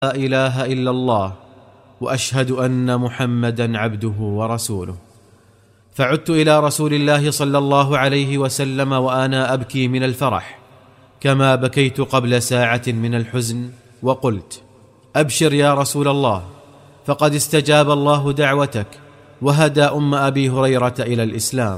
لا إله إلا الله وأشهد أن محمدا عبده ورسوله. فعدت إلى رسول الله صلى الله عليه وسلم وأنا أبكي من الفرح كما بكيت قبل ساعة من الحزن، وقلت: أبشر يا رسول الله، فقد استجاب الله دعوتك وهدى أم أبي هريرة إلى الإسلام.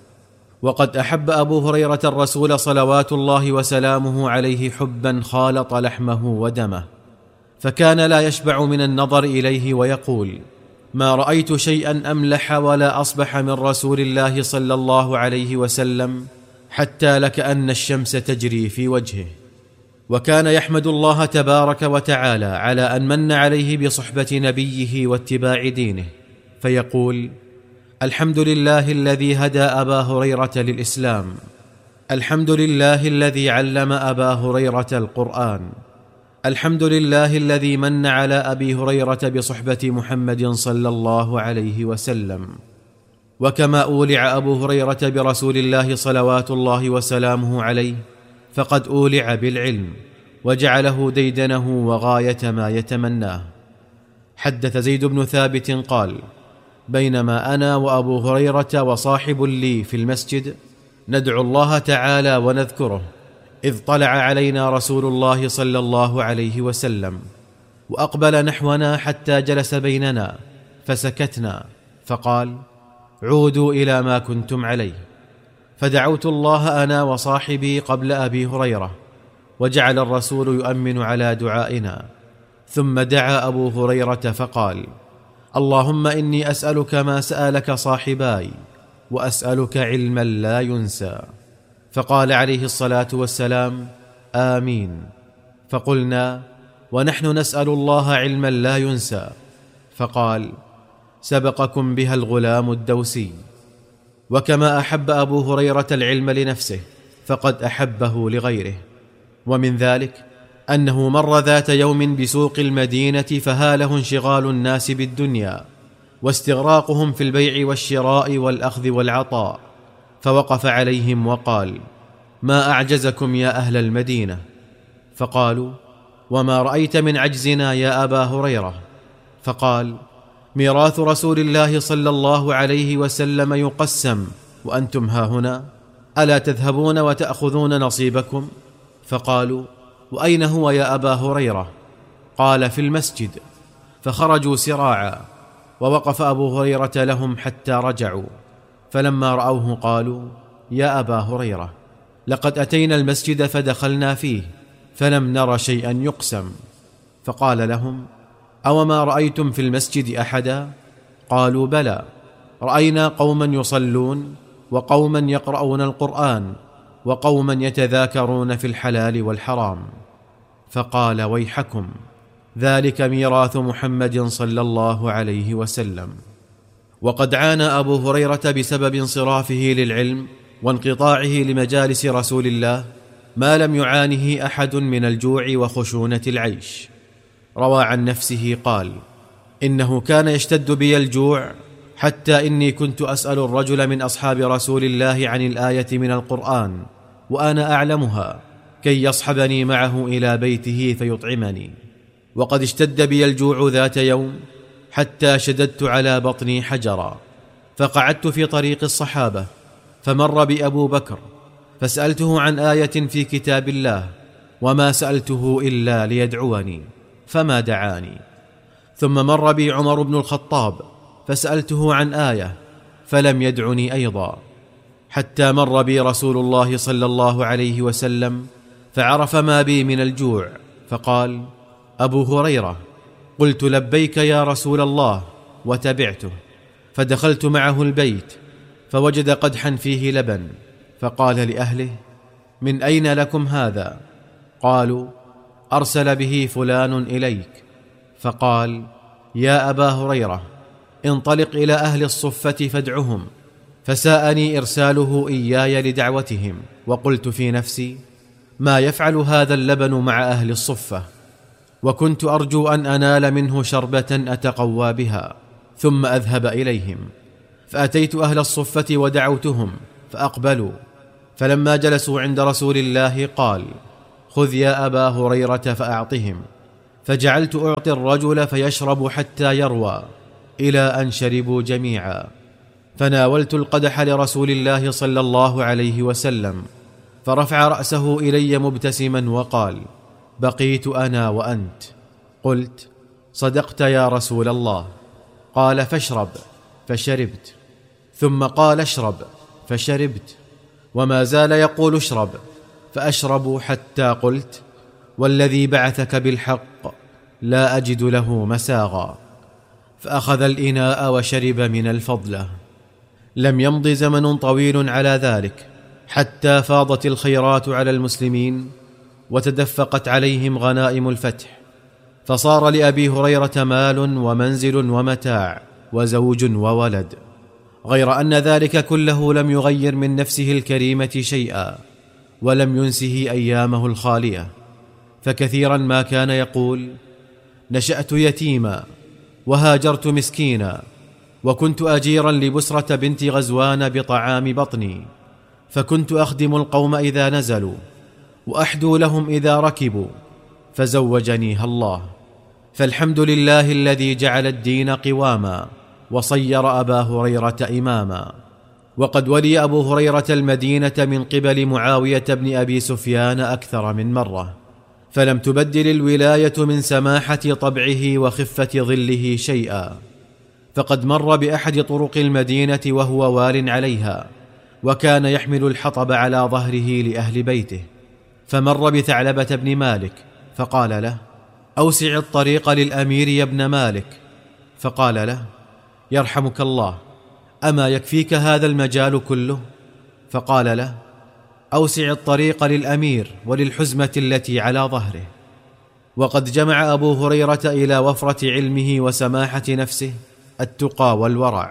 وقد أحب أبو هريرة الرسول صلوات الله وسلامه عليه حبا خالط لحمه ودمه، فكان لا يشبع من النظر إليه ويقول: ما رأيت شيئا أملح ولا أصبح من رسول الله صلى الله عليه وسلم حتى لكأن الشمس تجري في وجهه. وكان يحمد الله تبارك وتعالى على أن من عليه بصحبة نبيه واتباع دينه، فيقول: الحمد لله الذي هدى أبا هريرة للإسلام، الحمد لله الذي علم أبا هريرة القرآن، الحمد لله الذي من على أبي هريرة بصحبة محمد صلى الله عليه وسلم. وكما أولع أبو هريرة برسول الله صلوات الله وسلامه عليه، فقد أولع بالعلم وجعله ديدنه وغاية ما يتمناه. حدث زيد بن ثابت قال: بينما أنا وأبو هريرة وصاحب لي في المسجد ندعو الله تعالى ونذكره، إذ طلع علينا رسول الله صلى الله عليه وسلم، وأقبل نحونا حتى جلس بيننا فسكتنا، فقال: عودوا إلى ما كنتم عليه. فدعوت الله أنا وصاحبي قبل أبي هريرة، وجعل الرسول يؤمن على دعائنا، ثم دعا أبو هريرة فقال: اللهم إني أسألك ما سألك صاحباي، وأسألك علما لا ينسى. فقال عليه الصلاة والسلام: آمين. فقلنا: ونحن نسأل الله علما لا ينسى. فقال: سبقكم بها الغلام الدوسي. وكما أحب أبو هريرة العلم لنفسه، فقد أحبه لغيره. ومن ذلك أنه مر ذات يوم بسوق المدينة، فهاله انشغال الناس بالدنيا واستغراقهم في البيع والشراء والأخذ والعطاء، فوقف عليهم وقال: ما أعجزكم يا أهل المدينة؟ فقالوا: وما رأيت من عجزنا يا أبا هريرة؟ فقال: ميراث رسول الله صلى الله عليه وسلم يقسم وأنتم هاهنا، ألا تذهبون وتأخذون نصيبكم؟ فقالوا: وأين هو يا أبا هريرة؟ قال: في المسجد. فخرجوا سراعا، ووقف أبو هريرة لهم حتى رجعوا، فلما رأوه قالوا: يا أبا هريرة، لقد أتينا المسجد فدخلنا فيه فلم نر شيئا يقسم. فقال لهم: أوما رأيتم في المسجد أحدا؟ قالوا: بلى، رأينا قوما يصلون، وقوما يقرؤون القرآن، وقوما يتذاكرون في الحلال والحرام. فقال: ويحكم، ذلك ميراث محمد صلى الله عليه وسلم. وقد عانى أبو هريرة بسبب انصرافه للعلم وانقطاعه لمجالس رسول الله ما لم يعانه أحد من الجوع وخشونة العيش. روى عن نفسه قال: إنه كان يشتد بي الجوع حتى إني كنت أسأل الرجل من أصحاب رسول الله عن الآية من القرآن وأنا أعلمها، كي يصحبني معه إلى بيته فيطعمني. وقد اشتد بي الجوع ذات يوم حتى شددت على بطني حجرا، فقعدت في طريق الصحابة، فمر بي أبو بكر، فسألته عن آية في كتاب الله، وما سألته إلا ليدعوني، فما دعاني. ثم مر بي عمر بن الخطاب، فسألته عن آية، فلم يدعني أيضا، حتى مر بي رسول الله صلى الله عليه وسلم، فعرف ما بي من الجوع، فقال: أبو هريرة. قلت: لبيك يا رسول الله، وتبعته. فدخلت معه البيت، فوجد قدحا فيه لبن، فقال لأهله: من أين لكم هذا؟ قالوا: أرسل به فلان إليك. فقال: يا أبا هريرة، انطلق إلى أهل الصفة فادعهم. فساءني إرساله إياي لدعوتهم، وقلت في نفسي: ما يفعل هذا اللبن مع أهل الصفة؟ وكنت أرجو أن أنال منه شربة أتقوى بها ثم أذهب إليهم. فأتيت أهل الصفة ودعوتهم فأقبلوا، فلما جلسوا عند رسول الله قال: خذ يا أبا هريرة فأعطهم. فجعلت أعطي الرجل فيشرب حتى يروى، إلى أن شربوا جميعا. فناولت القدح لرسول الله صلى الله عليه وسلم، فرفع رأسه إلي مبتسما وقال: بقيت أنا وأنت. قلت: صدقت يا رسول الله. قال: فاشرب. فشربت. ثم قال: اشرب. فشربت. وما زال يقول: اشرب. فأشرب حتى قلت: والذي بعثك بالحق لا أجد له مساغا. فأخذ الإناء وشرب من الفضلة. لم يمض زمن طويل على ذلك حتى فاضت الخيرات على المسلمين وتدفقت عليهم غنائم الفتح، فصار لأبي هريرة مال ومنزل ومتاع وزوج وولد، غير أن ذلك كله لم يغير من نفسه الكريمة شيئا، ولم ينسه أيامه الخالية. فكثيرا ما كان يقول: نشأت يتيما وهاجرت مسكينا، وكنت أجيرا لبسرة بنت غزوان بطعام بطني، فكنت أخدم القوم إذا نزلوا وأحدو لهم إذا ركبوا، فزوجنيها الله. فالحمد لله الذي جعل الدين قواما وصير أبا هريرة إماما. وقد ولي أبو هريرة المدينة من قبل معاوية بن أبي سفيان أكثر من مرة، فلم تبدل الولاية من سماحة طبعه وخفة ظله شيئا. فقد مر بأحد طرق المدينة وهو وال عليها، وكان يحمل الحطب على ظهره لأهل بيته، فمر بثعلبة بن مالك فقال له: أوسع الطريق للأمير يا ابن مالك. فقال له: يرحمك الله، أما يكفيك هذا المجال كله؟ فقال له: أوسع الطريق للأمير وللحزمة التي على ظهره. وقد جمع أبو هريرة إلى وفرة علمه وسماحة نفسه التقى والورع،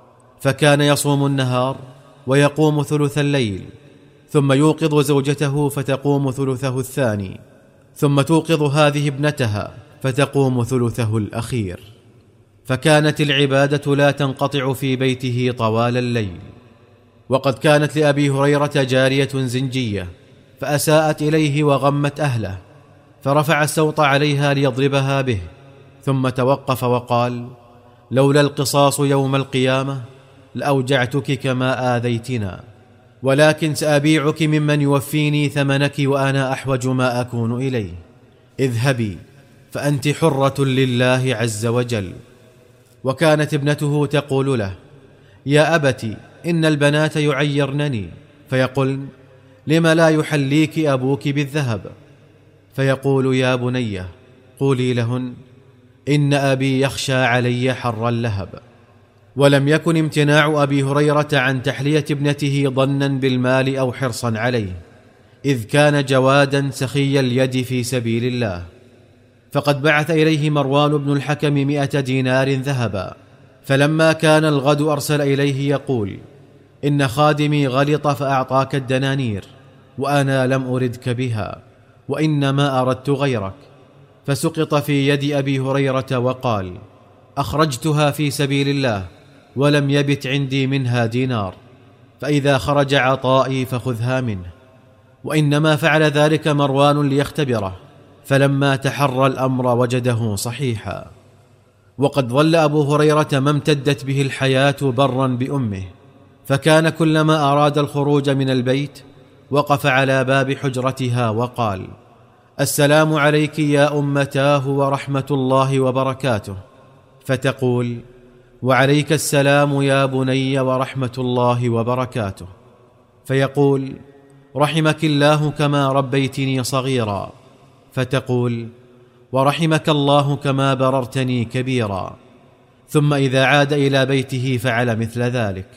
فكان يصوم النهار ويقوم ثلث الليل، ثم يوقظ زوجته فتقوم ثلثه الثاني، ثم توقظ هذه ابنتها فتقوم ثلثه الأخير. فكانت العبادة لا تنقطع في بيته طوال الليل. وقد كانت لأبي هريرة جارية زنجية، فأساءت إليه وغمت أهله، فرفع السوط عليها ليضربها به، ثم توقف وقال: لولا القصاص يوم القيامة لأوجعتك كما آذيتنا، ولكن سأبيعك ممن يوفيني ثمنك وأنا أحوج ما أكون إليه. اذهبي فأنت حرة لله عز وجل. وكانت ابنته تقول له: يا أبت، إن البنات يعيرنني، فيقول: لم لا يحليك أبوك بالذهب؟ فيقول: يا بنيه قولي لهن إن أبي يخشى علي حر اللهب. ولم يكن امتناع أبي هريرة عن تحلية ابنته ظنا بالمال أو حرصا عليه، إذ كان جوادا سخي اليد في سبيل الله. فقد بعث إليه مروان بن الحكم 100 دينار ذهبا، فلما كان الغد أرسل إليه يقول: إن خادمي غلط فأعطاك الدنانير، وأنا لم أردك بها، وإنما أردت غيرك. فسقط في يد أبي هريرة وقال: أخرجتها في سبيل الله ولم يبت عندي منها دينار، فإذا خرج عطائي فخذها منه. وإنما فعل ذلك مروان ليختبره، فلما تحرى الأمر وجده صحيحا. وقد ظل أبو هريرة ما امتدت به الحياة برا بأمه، فكان كلما أراد الخروج من البيت وقف على باب حجرتها وقال: السلام عليك يا أمتاه ورحمة الله وبركاته. فتقول: وعليك السلام يا بني ورحمة الله وبركاته. فيقول: رحمك الله كما ربيتني صغيرا. فتقول: ورحمك الله كما بررتني كبيرا. ثم إذا عاد إلى بيته فعل مثل ذلك.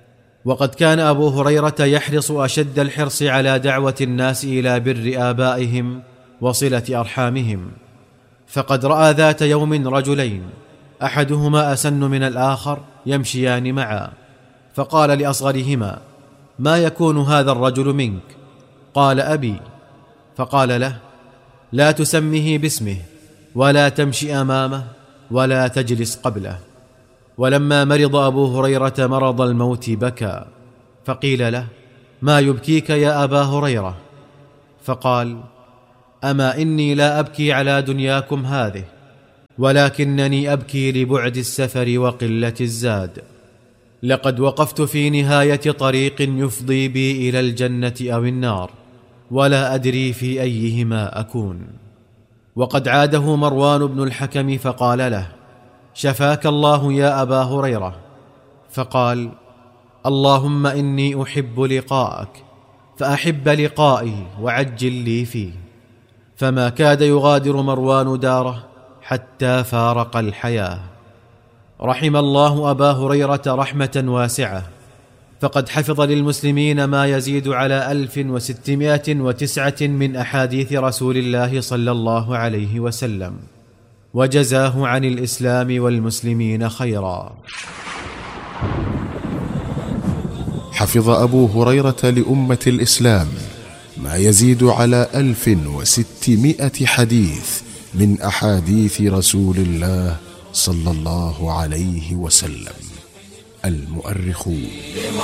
وقد كان أبو هريرة يحرص أشد الحرص على دعوة الناس إلى بر آبائهم وصلة أرحامهم، فقد رأى ذات يوم رجلين أحدهما أسن من الآخر يمشيان معا، فقال لأصغرهما: ما يكون هذا الرجل منك؟ قال: أبي. فقال له: لا تسمه باسمه، ولا تمشي أمامه، ولا تجلس قبله. ولما مرض أبو هريرة مرض الموت بكى، فقيل له: ما يبكيك يا أبا هريرة؟ فقال: أما إني لا أبكي على دنياكم هذه، ولكنني أبكي لبعد السفر وقلة الزاد. لقد وقفت في نهاية طريق يفضي بي إلى الجنة أو النار، ولا أدري في أيهما أكون. وقد عاده مروان بن الحكم فقال له: شفاك الله يا أبا هريرة. فقال: اللهم إني أحب لقاءك فأحب لقائي وعجل لي فيه. فما كاد يغادر مروان داره حتى فارق الحياة. رحم الله أبا هريرة رحمة واسعة، فقد حفظ للمسلمين ما يزيد على 1609 من أحاديث رسول الله صلى الله عليه وسلم، وجزاه عن الإسلام والمسلمين خيرا. حفظ أبو هريرة لأمة الإسلام ما يزيد على 1600 حديث من أحاديث رسول الله صلى الله عليه وسلم. المؤرخون